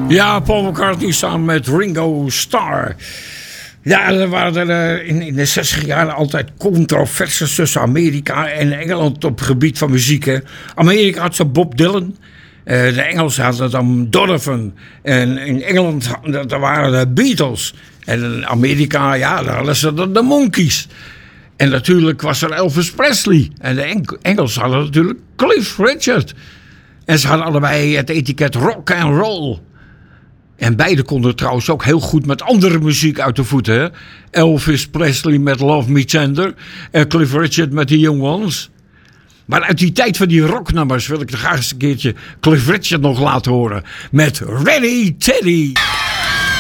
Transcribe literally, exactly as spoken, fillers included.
Ja, Paul McCartney samen met Ringo Starr. Ja, er waren er in, in de zestig jaren altijd controversies tussen Amerika en Engeland op het gebied van muziek. Hè. Amerika had zo Bob Dylan. Uh, de Engelsen hadden dan Donovan. En in Engeland dat waren de Beatles. En in Amerika, ja, daar hadden ze de, de Monkees. En natuurlijk was er Elvis Presley. En de Engelsen hadden natuurlijk Cliff Richard. En ze hadden allebei het etiket rock and roll. En beide konden trouwens ook heel goed met andere muziek uit de voeten. Hè? Elvis Presley met Love Me Tender. En Cliff Richard met The Young Ones. Maar uit die tijd van die rocknummers wil ik er graag eens een keertje Cliff Richard nog laten horen. Met Ready Teddy.